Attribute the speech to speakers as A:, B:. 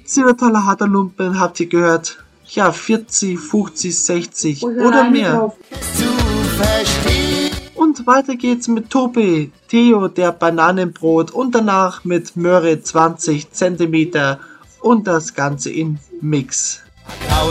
A: Silbertaler harter Lumpen, habt ihr gehört? Ja, 40, 50, 60 oder mehr. Und weiter geht's mit Tobi, Theo, der Bananenbrot und danach mit Möhre 20 cm und das Ganze in Mix.